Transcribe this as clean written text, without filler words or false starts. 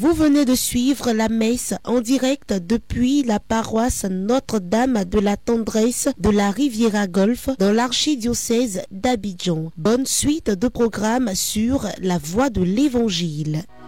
Vous venez de suivre la messe en direct depuis la paroisse Notre-Dame de la Tendresse de la Riviera Golfe dans l'archidiocèse d'Abidjan. Bonne suite de programmes sur la voie de l'Évangile.